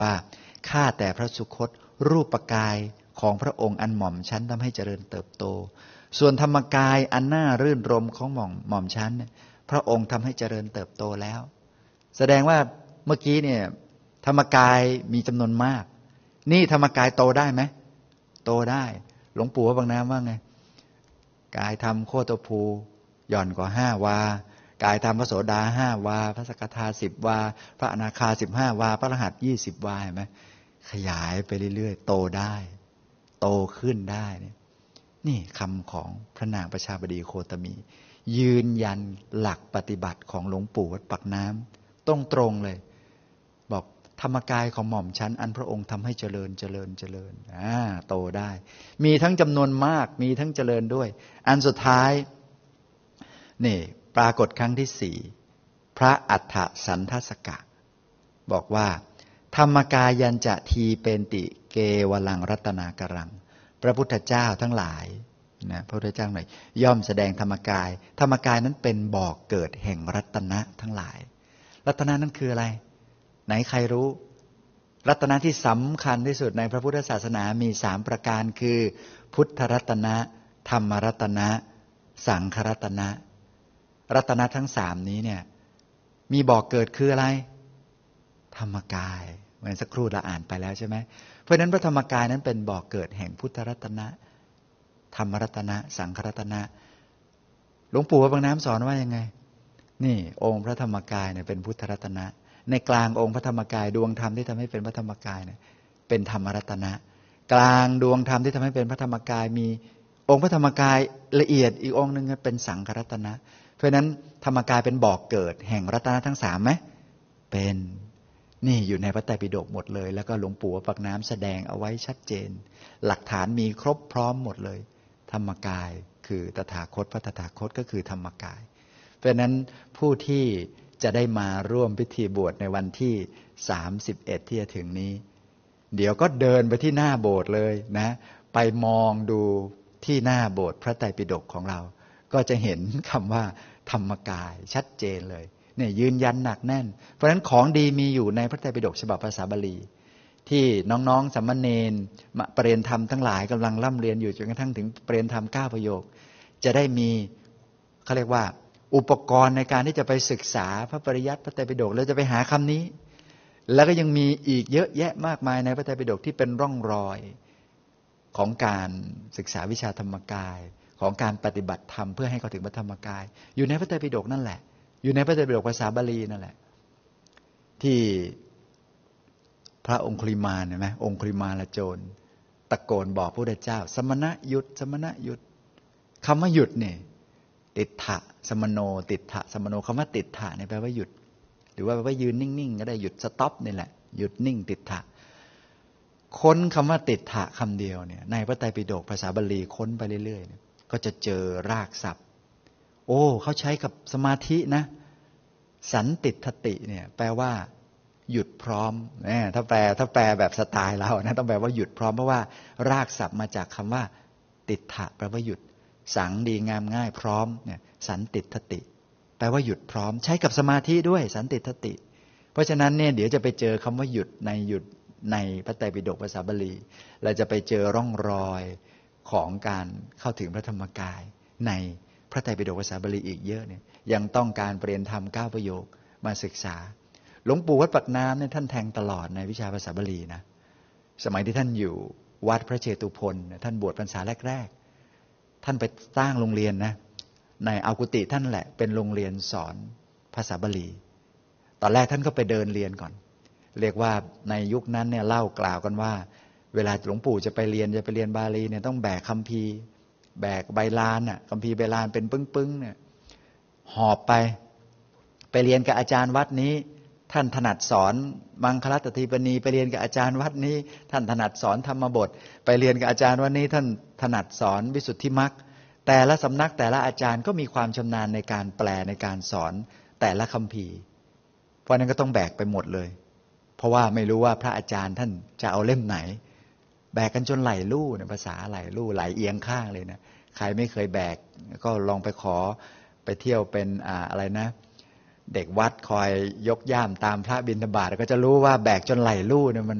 ว่าข้าแต่พระสุคตรูปกายของพระองค์อันหม่อมชั้นทำให้เจริญเติบโตส่วนธรรมกายอันน่ารื่นรมของหม่อมชั้นพระองค์ทำให้เจริญเติบโตแล้วแสดงว่าเมื่อกี้เนี่ยธรรมกายมีจำนวนมากนี่ธรรมกายโตได้ไหมโตได้หลวงปู่วัดบางน้ำว่าไงกายธรรมโคตรภูหย่อนกว่า5 วากายธรรมพระโสดา5 วาพระสกทา10 วาพระอนาคา15 วาพระอรหันต์20 วาเห็นไหมขยายไปเรื่อยๆโตได้โตขึ้นได้นี่คำของพระนางประชาบดีโคตมียืนยันหลักปฏิบัติของหลวงปู่วัดปากน้ำตรงๆเลยบอกธรรมกายของหม่อมชั้นอันพระองค์ทำให้เจริญโตได้มีทั้งจำนวนมากมีทั้งเจริญด้วยอันสุดท้ายนี่ปรากฏครั้งที่4พระอัฏฐสันทสกะบอกว่าธรรมกายัญจะทีเป็นติเกวลังรัตนากรังพระพุทธเจ้าทั้งหลายนะพระพุทธเจ้าหน่อยย่อมแสดงธรรมกายนั้นเป็นบ่อกเกิดแห่งรัตนะทั้งหลายรัตนะนั้นคืออะไรไหนใครรู้รัตนะที่สำคัญที่สุดในพระพุทธศาสนามี3ประการคือพุทธรัตนะธรรมรัตนะสังฆรัตนะรัตนะทั้ง3นี้เนี่ยมีบ่อกเกิดคืออะไรธรรมกายเหมือนสักครู่เราอ่านไปแล้วใช่ไหมเพราะฉะนั้นพระธรรมกายนั้นเป็นบ่อกเกิดแห่งพุทธรัตนะธรรมรัตนะสังฆรัตนะหลวงปู่วัดบางน้ำสอนว่ายังไงนี่องค์พระธรรมกายเนี่ยเป็นพุทธรัตนะในกลางองค์พระธรรมกายดวงธรรมที่ทำให้เป็นพระธรรมกายเนี่ยเป็นธรรมรัตนะกลางดวงธรรมที่ทำให้เป็นพระธรรมกายมีองค์พระธรรมกายละเอียดอีกองค์นึงเป็นสังฆรัตนะเพราะฉะนั้นธรรมกายเป็นบ่อกเกิดแห่งรัตนะทั้ง3ไหมเป็นนี่อยู่ในพระไตรปิฎกหมดเลยแล้วก็หลวงปู่วัดปากน้ำแสดงเอาไว้ชัดเจนหลักฐานมีครบพร้อมหมดเลยธรรมกายคือตถาคตพระตถาคตก็คือธรรมกายเพราะฉะนั้นผู้ที่จะได้มาร่วมพิธีบวชในวันที่31ที่จะถึงนี้เดี๋ยวก็เดินไปที่หน้าโบสถ์เลยนะไปมองดูที่หน้าโบสถ์พระไตรปิฎกของเราก็จะเห็นคำว่าธรรมกายชัดเจนเลยเนี่ยยืนยันหนักแน่นเพราะฉะนั้นของดีมีอยู่ในพระไตรปิฎกฉบับภาษาบาลีที่น้องๆสามเณรปรริยนธรรมทั้งหลายกำลังร่ำเรียนอยู่จนกระทั่งถึงปรริยนธรรม9 ประโยคจะได้มีเขาเรียกว่าอุปกรณ์ในการที่จะไปศึกษาพระปริยัติพระไตรปิฎกแล้วจะไปหาคำนี้แล้วก็ยังมีอีกเยอะแยะมากมายในพระไตรปิฎกที่เป็นร่องรอยของการศึกษาวิชาธรรมกายของการปฏิบัติธรรมเพื่อให้เข้าถึงพระธรรมกายอยู่ในพระไตรปิฎกนั่นแหละอยู่ในพระไตรปิฎกภาษาบาลีนั่นแหละที่พระองคุลิมานเห็นไหมองคุลิมาลโจรตะโกนบอกพระพุทธเจ้าสมณะหยุดสมณะหยุดคำว่าหยุดเนี่ยติฏฐะสมโนติฏฐะสมโนคำว่าติฏฐะเนี่ยแปลว่าหยุดหรือว่าแปลว่ายืนนิ่งๆก็ได้หยุดสต็อปนี่แหละหยุดนิ่งติฏฐะค้นคำว่าติฏฐะคำเดียวเนี่ยในพระไตรปิฎกภาษาบาลีค้นไปเรื่อยๆก็จะเจอรากศัพท์โอ้เขาใช้กับสมาธินะสันติทติเนี่ยแปลว่าหยุดพร้อมถ้าแปลแบบสไตล์เรานะต้องแปลว่าหยุดพร้อมเพราะว่ารากศัพท์มาจากคำว่าติฏฐะแปลว่าหยุดสังดีงามง่ายพร้อมเนี่ยสันติทติแปลว่าหยุดพร้อมใช้กับสมาธิด้วยสันติทติเพราะฉะนั้นเนี่ยเดี๋ยวจะไปเจอคำว่าหยุดในพระไตรปิฎกภาษาบาลีเราจะไปเจอร่องรอยของการเข้าถึงพระธรรมกายในพระไตรปิฎกภาษาบาลีอีกเยอะเนี่ยยังต้องการเปลี่ยนธรรม9 ประโยคมาศึกษาหลวงปู่วัดปากน้ำเนี่ยท่านแทงตลอดในวิชาภาษาบาลีนะสมัยที่ท่านอยู่วัดพระเชตุพนท่านบวชพรรษาแรกๆท่านไปสร้างโรงเรียนนะในเอากุฏิท่านแหละเป็นโรงเรียนสอนภาษาบาลีตอนแรกท่านก็ไปเดินเรียนก่อนเรียกว่าในยุคนั้นเนี่ยเล่ากล่าวกันว่าเวลาหลวงปู่จะไปเรียนบาลีเนี่ยต้องแบกคัมภีร์แบกใบลานน่ะคัมภีร์ใบลานเป็นปึ้งๆเนี่ยหอบไปเรียนกับอาจารย์วัดนี้ท่านถนัดสอนมังคลตทีปณีไปเรียนกับอาจารย์วัดนี้ท่านถนัดสอนธรรมบทไปเรียนกับอาจารย์วัดนี้ท่านถนัดสอนวิสุทธิมรรคแต่ละสำนักแต่ละอาจารย์ก็มีความชำนาญในการแปลในการสอนแต่ละคัมภีร์เพราะนั้นก็ต้องแบกไปหมดเลยเพราะว่าไม่รู้ว่าพระอาจารย์ท่านจะเอาเล่มไหนแบกกันจนไหลลู่ในภาษาไหลลู่ไหลเอียงข้างเลยนะใครไม่เคยแบกก็ลองไปขอไปเที่ยวเป็นอะไรนะเด็กวัดคอยยกย่ามตามพระบิณฑบาตก็จะรู้ว่าแบกจนไหล่ลู่เนี่ย